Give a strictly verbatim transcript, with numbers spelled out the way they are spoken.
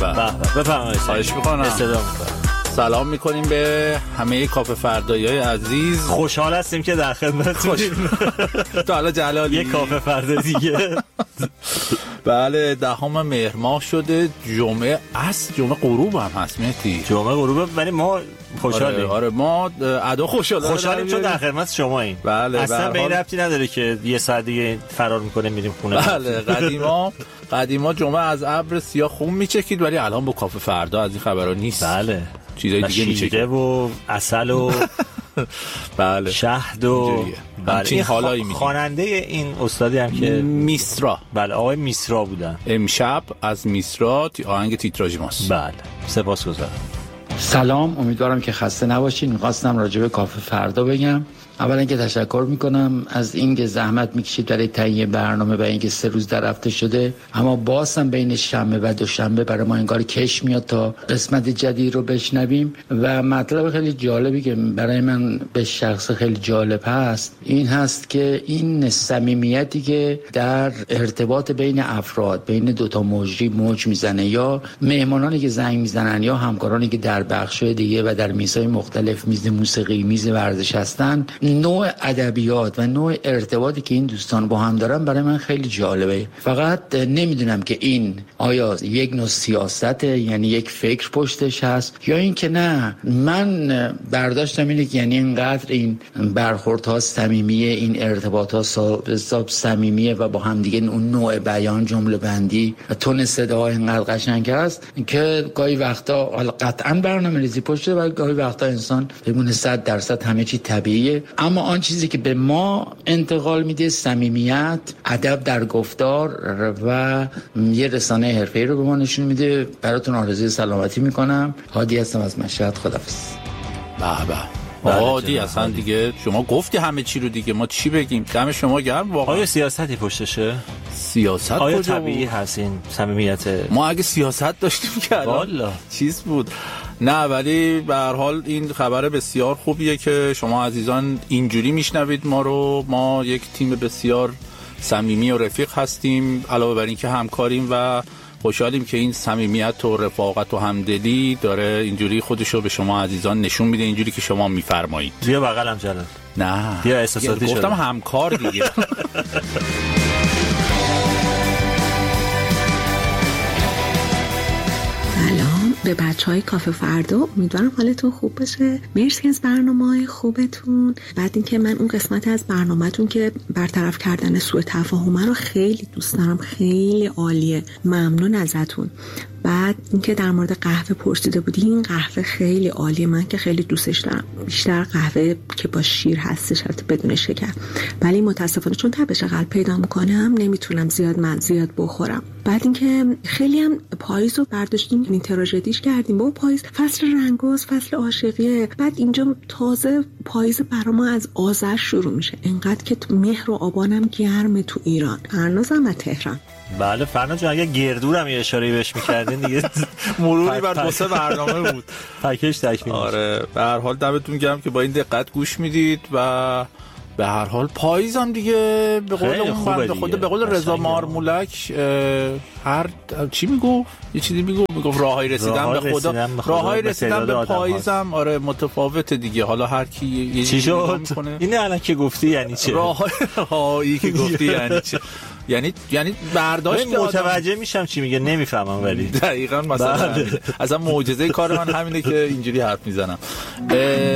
بفرمایید. خواهش میکنم. استفاده میکنم. سلام میکنیم به همه کافه فردایی‌های عزیز. خوشحال هستیم که در خدمتتونیم. تا حالا جلالی یک کافه فردا دیگه. بله دهم مهر ماه شده، جمعه است، جمعه غروب هم هست مهدی. جمعه غروب ولی ما خوشحالیم. آره, آره ما ادا خوشحالیم. خوشحالیم چون در خدمت شماییم. بله اصلا به این ربطی نداره که یه ساعت دیگه فرار میکنه میریم خونه. بله قدیما قدیما جمعه از ابر سیاه خون میچکید ولی الان با کافه فردا از این خبرا نیست. بله چیزای دیگه میچکید و عسل و بله شهد و همچین حالایی میگیم. خواننده این استادی هم که میسرا، بله آقای میسرا بودن. امشب از میسرا آهنگ تیتراژ ماست. بله سپاسگزارم. سلام، امیدوارم که خسته نباشین. می‌خواستم راجع به کافه فردا بگم. اولا که تشکر میکنم از اینکه زحمت میکشید برای تهیه برنامه و اینکه سه روز در هفته شده، اما باز هم بین شنبه و دوشنبه برای ما انگار کش میاد تا قسمت جدید رو بشنویم. و مطلب خیلی جالبی که برای من به شخص خیلی جالب هست این هست که این صمیمیتی که در ارتباط بین افراد، بین دوتا مجری موج میزنه، یا مهمانانی که زنگ میزنن یا همکارانی که در بخش‌های دیگه و در میزهای مختلف، میز موسیقی، میز ورزش هستن، نوع ادبیات و نوع ارتباطی که این دوستان با هم دارن برای من خیلی جالبه. فقط نمیدونم که این آیا یک نوع سیاسته، یعنی یک فکر پشتش هست، یا این که نه. من برداشتم اینه که یعنی اینقدر این برخوردها صمیمیه، این ارتباطات حساب صمیمیه و با هم دیگه اون نوع بیان، جمله بندی و تون صدا اینقدر قشنگ است که گاهی وقتا حالا قطعا برنامه‌ریزی پشته و گاهی وقتا انسان بگونه صد درصد همه چی طبیعیه، اما آن چیزی که به ما انتقال میده صمیمیت، ادب در گفتار و یه رسانه حرفه‌ای رو به ما نشون میده. براتون آرزوی سلامتی میکنم. هادی هستم از مشهد. خداحافظ. به به هادی، اصلا دیگه شما گفتی همه چی رو دیگه، ما چی بگیم؟ دم شما گرم. واقعا آیا سیاستی پشتشه؟ سیاست آیا کجا طبیعی هست این صمیمیت؟ ما اگه سیاست داشتیم که والا چیز بود. نه ولی به هر حال این خبر بسیار خوبیه که شما عزیزان اینجوری میشنوید ما رو. ما یک تیم بسیار صمیمی و رفیق هستیم، علاوه بر این که همکاریم و خوشحالیم که این صمیمیت و رفاقت و همدلی داره اینجوری خودشو به شما عزیزان نشون میده، اینجوری که شما میفرمایید. بیا بغلم جلال. نه بیا احساساتی شد. گفتم همکار دیگه. سلام به بچهای کافه فردا، امیدوارم حالتون خوب باشه. مرسی از برنامه‌های خوبتون. بعد اینکه من اون قسمت از برنامه‌تون که برطرف کردن سوء تفاهم رو خیلی دوست دارم، خیلی عالیه، ممنون ازتون. بعد اینکه در مورد قهوه پرسیده بودی، این قهوه خیلی عالیه، من که خیلی دوستش دارم، بیشتر قهوه که با شیر هستش البته بدون شکر، ولی متاسفانه چون تبش قلب پیدا میکنم نمیتونم زیاد من زیاد بخورم. بعد اینکه خیلی هم پاییز رو برداشتیم، این تراژدیش کردیم با پاییز، فصل رنگاز، فصل عاشقیه. بعد اینجا تازه پاییز برا ما از آذر شروع میشه، انقدر که مهر و آبانم گرمه تو ایران. فرنازم از تهران. بله فرنا جان، اگه گردورم یه اشاره بهش می‌کردین دیگه مروری بر دو سه برنامه بود. پکیج تکمیل. آره به هر حال دمتون گرم که با این دقت گوش میدید و به هر حال پاییز هم دیگه به قول اون بنده خدا، به قول رضا مارمولک هر چی میگفت، یه چیزی میگفت میگفت راههای رسیدن به خدا، راههای رسیدن به پاییز هم آره متفاوته دیگه. حالا هر کی یه چی شد اینه الان که گفتی یعنی چه؟ راههایی که گفتی یعنی چه؟ یعنی یعنی برداشت متوجه میشم چی میگه، نمیفهمم ولی دقیقاً مثلا اصلا معجزه کار من همینه که اینجوری حرف میزنم.